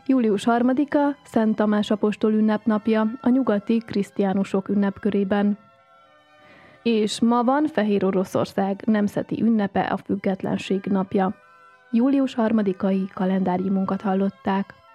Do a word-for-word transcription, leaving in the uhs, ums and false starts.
Július harmadika Szent Tamás apostol ünnepnapja a nyugati krisztiánusok ünnepkörében. És ma van Fehér Oroszország nemzeti ünnepe, a függetlenség napja. Július harmadikai kalendáriumunkat hallották.